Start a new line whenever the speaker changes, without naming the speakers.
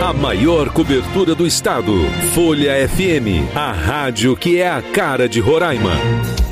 A maior cobertura do estado. Folha FM, a rádio que é a cara de Roraima.